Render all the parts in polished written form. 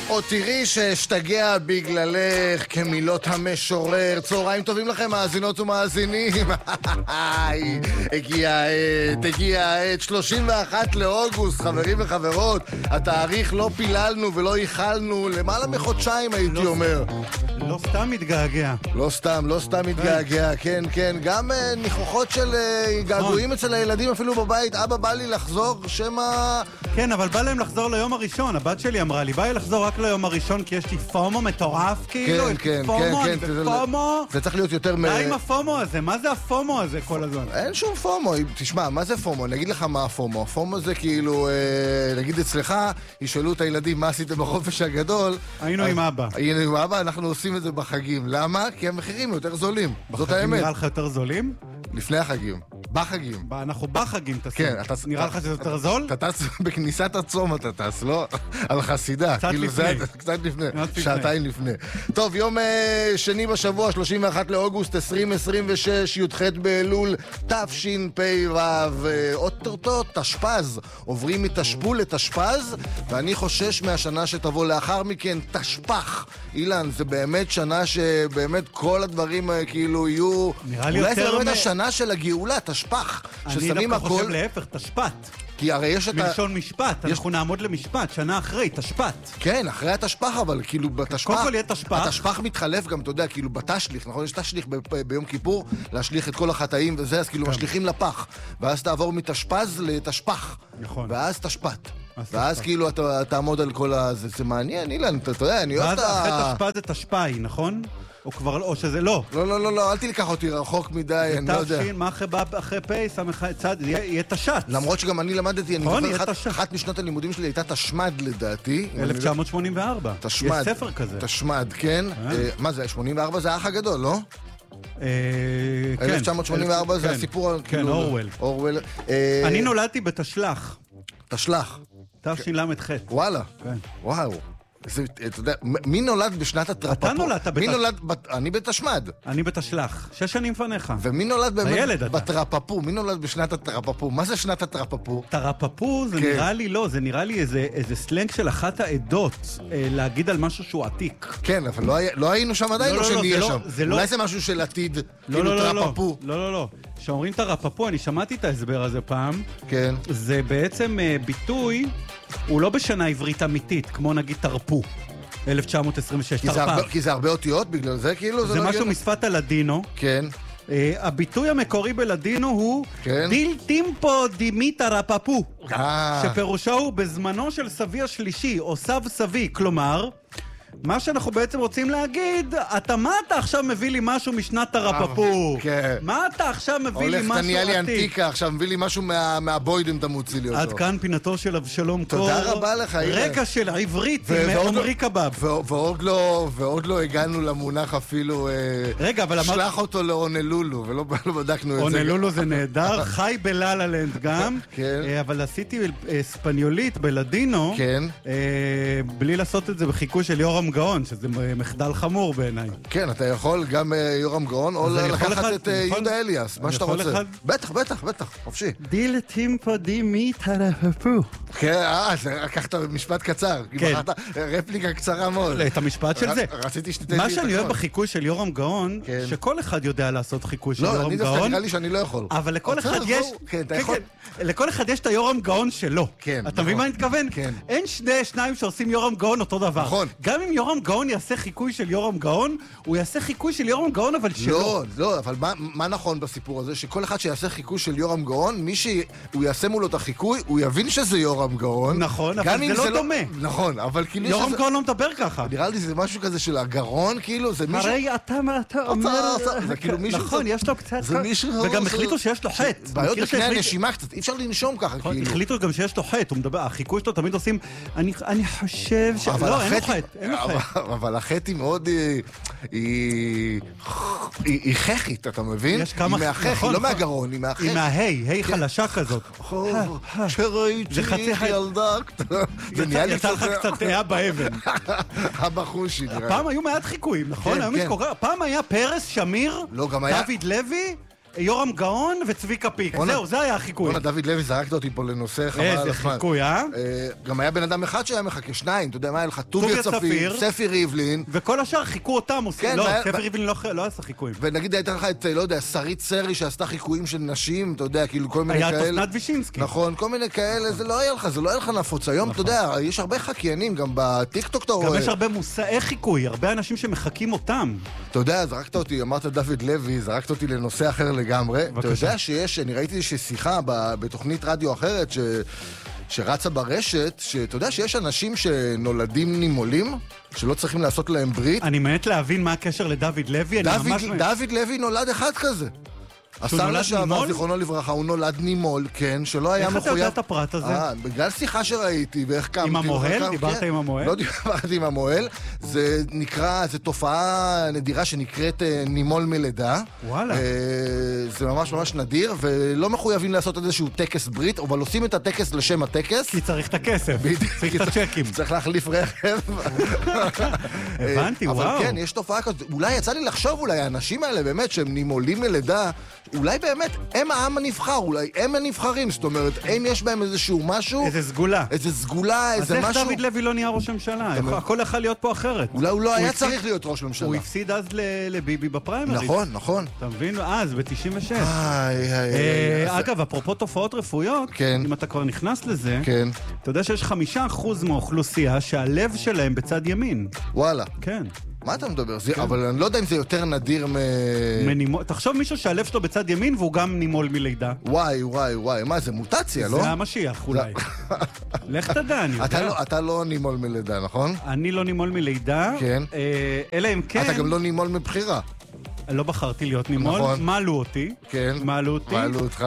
או תראי ששתגע בגללך כמילות המשורר. צהריים טובים לכם, מאזינות ומאזינים. הגיע העת, 31 לאוגוסט, חברים וחברות. התאריך לא פיללנו ולא איחלנו למעלה מחודשיים, הייתי אומר. לא סתם מתגעגע. לא סתם מתגעגע, כן. גם ניחוחות של געגועים אצל הילדים אפילו בבית. אבא בא לי לחזור, שמה... כן, אבל בא להם לחזור ליום הראשון. הבת שלי אמרה לי, בא לי לחזור רק ליום הראשון, כי יש לי פומו מטורף, כאילו. כן. פומו. זה צריך להיות יותר די עם הפומו הזה, מה זה הפומו הזה כל הזמן? אין שום פומו, תשמע, מה זה פומו? אני אגיד לך מה הפומו. הפומו זה כאילו, נגיד אצלך, ישאלו את הילדים מה עשיתם בחופש הגדול. היינו עם אבא. אנחנו עושים את זה בחגים. למה? כי המחירים יותר זולים. זאת האמת. בחגים נראה לך יותר זולים? לפני החגים. בחגים. אנחנו בחגים טסים. כן, נראה לך שזה יותר זול? אתה טס בכניסת הצום, אתה טס, לא? על חסידה. קצת לפני. קצת לפני, שעתיים לפני. טוב, יום שני בשבוע, 31 לאוגוסט 2026, י"ח באלול, תשפ"ו, אוטוטו תשפ"ז. עוברים מתשפ"ו לתשפ"ז, ואני חושש מהשנה שתבוא לאחר מכן, תשפ"ח. אילן, זה באמת שנה שבאמת כל הדברים כאילו יהיו... נראה לי יותר... אולי זה באמת השנה של הגאולה, תשפ"ח. אני דווקא חושב להפך, תשפ"ט. כי הרי יש את מלשון משפט, אנחנו נעמוד למשפט, שנה אחרי, תשפ"ט. כן, אחרי התשפ"ח, אבל כאילו בתשפ"ח... קודם כל יהיה תשפ"ח. התשפ"ח מתחלף גם, אתה יודע, כאילו בתשליך, נכון? יש תשליך ביום כיפור, להשליך את כל החטאים וזה, אז כאילו משליכים לפח. ואז תעבור מתשפ"ז לתשפ"ח. נכון. ואז תשפ"ט. ואז כאילו אתה תעמוד על כל הזה. זה מעניין, אילן, אתה יודע, אני אוהב את ואז אחרי תשפ"ט זה תשפ"י, נכון? או כבר, או שזה לא. לא, אל תלקח אותי רחוק מדי, אני לא יודע. מה אחרי פ' סמך צד, יהיה תש"ת. למרות שגם אני למדתי, נכון, יהיה תש"ת. אחת משנות הלימודים שלי הייתה תשמד לדעתי. 1984. תשמד. יש ספר כזה. תשמד, כן. מה זה, 84 זה האח הגדול, לא? כן. 1984 זה הסיפור... כן, אורוול. אני נולדתי בתשל"ח. תשל"ח. תשל"ח. וואלה. וואו. אתה יודע, מי נולד בשנת התרפפו? אתה נולדת אני בתשמד. אני בתשל"ח. 6 שנים לפניך. ומי נולד באמת בתרפפו? מי נולד בשנת התרפפו? מה זה שנת התרפפו? תרפפו זה נראה לי לא, זה נראה לי איזה סלנג של אחת העדות להגיד על משהו שהוא עתיק. כן, אבל לא היינו שם עדיין או שנהיה שם? אולי זה משהו של עתיד, כאילו תרפפו. לא. כשאומרים תרפפו, אני שמעתי את ההסבר הזה פעם. כן. זה בעצם ביטוי, הוא לא בשנה עברית אמיתית, כמו נגיד תרפו, 1926, תרפ"ו. כי זה הרבה אותיות, בגלל זה כאילו זה משהו משפת הלדינו. כן. הביטוי המקורי בלדינו הוא דיל טימפו דימי תרפפו, שפירושו הוא בזמנו של סבי השלישי, או סב סבי, כלומר... מה שאנחנו בעצם רוצים להגיד, מה אתה עכשיו מביא לי משהו משנת תרפפו? מה אתה עכשיו מביא לי משהו הולך תניה לי עתיק? אנטיקה, עכשיו מביא לי משהו מהבוידם תמוציא לי אותו. עד כאן פינתו של אבשלום קור. תודה רבה לך. רקע של עברית עם עומרי קבב. ועוד לא הגענו למונח אפילו, רגע, אבל שלח אותו לאונלולו, ולא בדקנו את זה. אונלולו זה נהדר, חי בלללנד גם, אבל עשיתי ספניולית בלדינו, בלי לעשות את זה בחיקוי של יורם גאון, שזה מחדל חמור בעיניי. כן, אתה יכול גם יורם גאון, או לקחת את יהודה אליאס, מה שאתה רוצה. בטח, חופשי. דיל טימפו דימי תרפפו. כן, לקחת משפט קצר. רפליקה קצרה מאוד. את המשפט של זה. רציתי שתתן לי את מה שאני אוהב בחיקוי של יורם גאון, שכל אחד יודע לעשות חיקוי של יורם גאון. לא, אני דווקא נראה לי שאני לא יכול. אבל לכל אחד יש את היורם גאון שלו. אתה מבין מה אני מתכוון? אין שניים שעושים יורם גאון אותו דבר. נכון. גם אם יורם גאון יעשה חיקוי של יורם גאון, הוא יעשה חיקוי של יורם גאון, אבל שלא. לא, אבל מה נכון בסיפור הזה? שכל אחד שיעשה חיקוי של יורם גאון, מי שהוא יעשה מולו את החיקוי, הוא יבין שזה יורם גאון. נכון, אבל זה לא דומה. נכון, אבל כאילו... יורם גאון לא מדבר ככה. נראה לי זה משהו כזה של הגרון, כאילו, זה מישהו... הרי אתה אומר... זה כאילו מישהו... נכון, יש לו קצת... וגם החליטו שיש לו חטא. בעיות לפני הנשימה קצת, אי אפשר לנשום ככה, כאילו. החליטו גם שיש לו חטא, הוא מדבר, החיקוי שלו תמיד עושים, אני חושב ש... לא, אין לו חטא. אבל החטא היא מאוד... היא חכית, אתה מבין? יש כמה... היא מהחך, היא לא מהגרון, היא מהחך. היא מההי חלשה כזאת. שראיתי ילדה... יצא לך קצת היה באבן. הבחושי. פעם היו מעט חיקויים, נכון? פעם היה פרס, שמיר, דוד לוי, יורם גאון וצביקה פיק. זהו, זה היה החיקוי. דוד לוי זרקת אותי פה לנושא חבל על הזמן. איזה חיקוי, גם היה בן אדם אחד שהיה מחכה, שניים, אתה יודע מה היה לך? טוביה צפיר, ספי ריבלין. וכל השאר חיכו אותם עושים. לא, ספי ריבלין לא עשה חיקויים. ונגיד הייתה לך את, לא יודע, שרית סרי שעשתה חיקויים של נשים, אתה יודע, כאילו כל מיני כאלה. היה תוסנת וישינסקי. נכון, כל מיני כאלה, זה לא היה לך נפוץ. היום, אתה יודע, יש הרבה חקיינים, גם בטיקטוק אתה רואה. גם יש הרבה מושאי חיקוי, הרבה אנשים שמחכים אותם. אתה יודע, זרקת אותי, אמרת דוד לוי, זרקת אותי לנושא אחר לגמרי. אתה יודע אני ראיתי שיחה בתוכנית רדיו אחרת שרצה ברשת, שאתה יודע שיש אנשים שנולדים נימולים, שלא צריכים לעשות להם ברית. אני מעט להבין מה הקשר לדוד לוי. דוד לוי נולד אחד כזה. השר לשעבר, זיכרונו לברכה, הוא נולד נימול, כן, שלא היה מחויב... איך אתה יודע את הפרט הזה? בגלל שיחה שראיתי, ואיך קמתי... עם המוהל? דיברת עם המוהל? לא דיברתי עם המוהל. זה נקרא, זו תופעה נדירה שנקראת נימול מלידה. וואלה. זה ממש ממש נדיר, ולא מחויבים לעשות איזשהו טקס ברית, אבל עושים את הטקס לשם הטקס. כי צריך את הכסף. צריך את הצ'קים. צריך להחליף רכב. הבנתי, וואו. אבל כן, יש תופעה כזאת. אולי יצא לי לחשוב, אולי האנשים האלה באמת שהם נימולים מלידה, אולי באמת הם העם הנבחר, אולי הם הנבחרים, זאת אומרת, הם יש בהם איזשהו משהו... איזה סגולה. איזה סגולה, איזה משהו... אז איך דוד לוי לא נהיה ראש הממשלה? הכל יכול להיות פה אחרת. אולי הוא לא היה צריך להיות ראש הממשלה. הוא הפסיד אז לביבי בפריימריז. נכון, נכון. אתה מבין? אז, ב-96. אגב, אפרופו תופעות רפואיות, אם אתה כבר נכנס לזה, אתה יודע שיש 5% מהאוכלוסייה שהלב שלהם בצד ימין. וואלה. כן. מה אתה מדבר? אבל אני לא יודע אם זה יותר נדיר תחשוב מישהו שהלב שלו בצד ימין והוא גם נימול מלידה. וואי, מה זה מוטציה, לא? זה המשיח אולי. לך תדע, אני יודע. אתה לא נימול מלידה, נכון? אני לא נימול מלידה. כן. אלא אם כן... אתה גם לא נימול מבחירה. לא בחרתי להיות נימול, מעלו אותי. כן. מעלו אותי. מעלו אותך.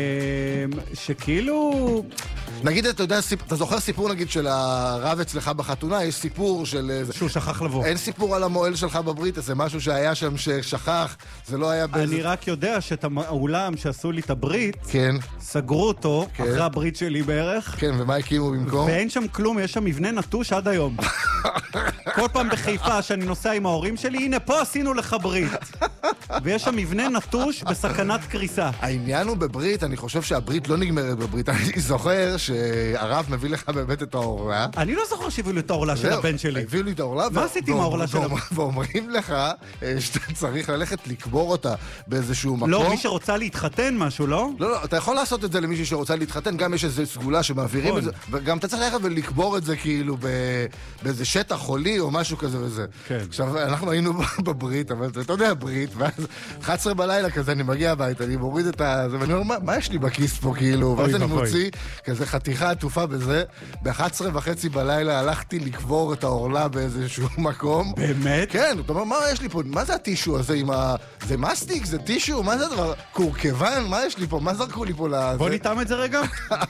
שכאילו... נגיד, אתה זוכר סיפור נגיד של הרב אצלך בחתונה, יש סיפור של... שהוא שכח לבוא. אין סיפור על המועל שלך בברית, זה משהו שהיה שם ששכח, זה לא היה באיזה... אני רק יודע שאת האולם שעשו לי את הברית, כן. סגרו אותו, אחרי הברית שלי בערך. כן, ומה הקימו במקום? ואין שם כלום, יש שם מבנה נטוש עד היום. כל פעם בחיפה שאני נוסע עם ההורים שלי, הנה פה עשינו לך ברית. ויש שם מבנה נטוש בסכנת קריסה. העניין הוא בברית, אני חושב שהברית לא נגמרת בברית. אני זוכר שהרב מביא לך באמת את העורלה. אני לא זוכר שהביאו לי את העורלה של הבן שלי. הביאו לי את העורלה. מה עשיתי עם העורלה של הבן? ואומרים לך שאתה צריך ללכת לקבור אותה באיזשהו מקום. לא, מי שרוצה להתחתן משהו, לא? לא, אתה יכול לעשות את זה למישהו שרוצה להתחתן, גם יש איזו סגולה שמעבירים את זה, וגם אתה צריך ללכת ולקבור את זה כאילו באיזה שטח חולי או משהו כזה וזה. עכשיו, אנחנו היינו בברית, אבל אתה יודע, ברית, ואז 11 בלילה כזה, אני מגיע הביתה, אני מוריד את זה, ואני אומר, מה יש לי בכיס פה, כאילו? ואז אני מוציא כזה חתיכה עטופה בזה, ב-11:30 בלילה הלכתי לקבור את העורלה באיזשהו מקום. באמת? כן, אתה אומר, מה יש לי פה? מה זה הטישו הזה עם ה... זה מסטיק? זה טישו? מה זה הדבר? קורקבן? מה יש לי פה? מה זרקו לי פה לזה? בוא נטעם את זה רגע?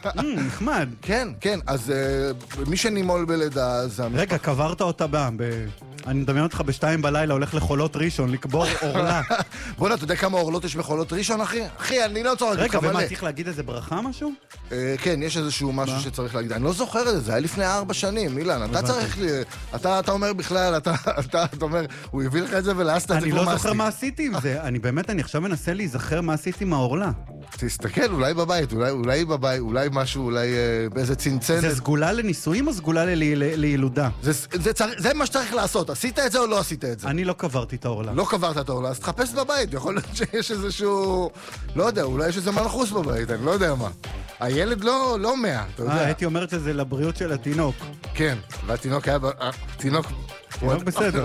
נחמד. כן, כן, אז מי שנימול בלידה זה... רגע, קברת אותה בעם. אני מדמיין אותך ב2 בלילה, הולך לחולות ראשון, לקבור אורלה. בוא'נה, אתה יודע כמה אורלות יש בחולות ראשון, אחי? אחי, אני לא צריך להגיד לך מלא. רגע, ומה, צריך להגיד איזה ברכה משהו? כן, יש איזשהו משהו שצריך להגיד. אני לא זוכר את זה, זה היה לפני 4 שנים, אילן. אתה צריך לי... אתה אומר בכלל, אתה אומר, הוא הביא לך את זה ולעשת את זה כמו מסטיק. אני לא זוכר מה עשיתי עם זה. אני עכשיו מנסה להיזכר מה עשיתי עם האורלה. תסתכל, אולי בבית, אולי משהו, אולי באיזה צנצנת. זה סגולה לנישואים או סגולה לילודה? זה מה שצריך לעשות. עשית את זה או לא עשית את זה? אני לא קברתי את האורלה. לא קברת את האורלה, אז תחפש בבית. יכול להיות שיש איזשהו... לא יודע, אולי יש איזה מנחוס בבית, אני לא יודע מה. הילד לא 100, אתה יודע. הייתי אומרת שזה לבריאות של התינוק. כן, והתינוק היה... תינוק... הוא בסדר.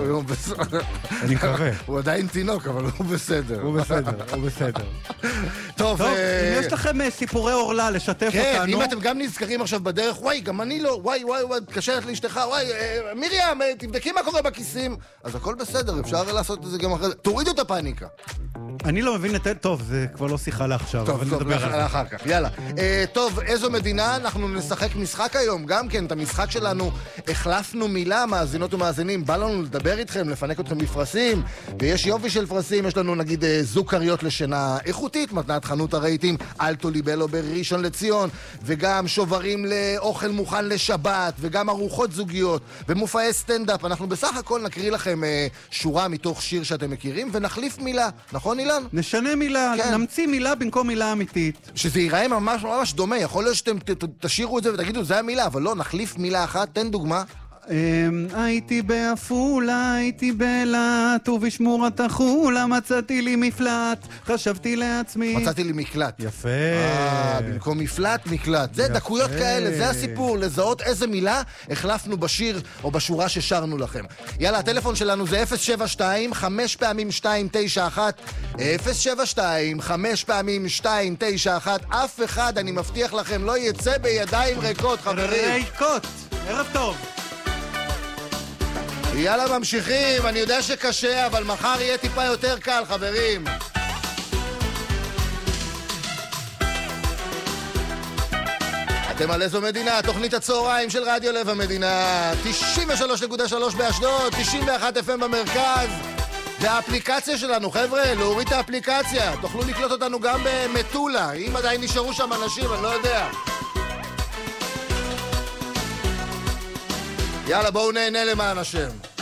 אני מקווה. הוא עדיין תינוק, אבל הוא בסדר. הוא בסדר. טוב, אם יש לכם סיפורי אורלה לשתף אותנו... כן, אם אתם גם נזכרים עכשיו בדרך, וואי, גם אני לא, וואי, תקשרת לאשתך, וואי, מרים, תבדקי מה קורה בכיסים. אז הכל בסדר, אפשר לעשות את זה גם אחרי זה. תורידו את הפאניקה. אני לא מבין את... טוב, זה כבר לא שיחה לעכשיו. טוב, לאחר כך, יאללה. טוב, איזו מדינה? אנחנו נשחק משחק היום, גם כן, את המשחק שלנו החלפנו מילה, מאזינות ומאזינים, בא לנו לדבר איתכם, לפנק אתכם בפרסים, ויש יופי של פרסים, יש לנו נגיד זוג כריות לשינה איכותית, מתנת בחנות הרהיטים אלטו ליבלו בראשון לציון, וגם שוברים לאוכל מוכן לשבת, וגם ארוחות זוגיות, ומופעי סטנדאפ. אנחנו בסך הכל נקריא לכם שורה מתוך שיר שאתם מכירים, ונחליף מילה. נכון, אילן? נשנה מילה, כן. נמציא מילה במקום מילה אמיתית. שזה ייראה ממש ממש דומה. יכול להיות שאתם תשאירו את זה ותגידו, זה המילה, אבל לא, נחליף מילה אחת. תן דוגמה. הייתי באפולה, הייתי באילת, ובשמורת החולה מצאתי לי מפלט, חשבתי לעצמי... מצאתי לי מקלט. יפה. במקום מפלט, מקלט. זה דקויות כאלה, זה הסיפור, לזהות איזה מילה החלפנו בשיר או בשורה ששרנו לכם. יאללה, הטלפון שלנו זה 072 5 פעמים 291 072 5 פעמים 291. אף אחד, אני מבטיח לכם, לא יצא בידיים ריקות, חברים. ריקות. ערב טוב. יאללה, ממשיכים. אני יודע שקשה, אבל מחר יהיה טיפה יותר קל, חברים. אתם על איזו מדינה? תוכנית הצהריים של רדיו לב המדינה. 93.3 באשדוד, 91 FM במרכז. והאפליקציה שלנו, חבר'ה, להוריד את האפליקציה. תוכלו לקלוט אותנו גם במטולה. אם עדיין נשארו שם אנשים, אני לא יודע. יאללה, בואו נהנה למען השם.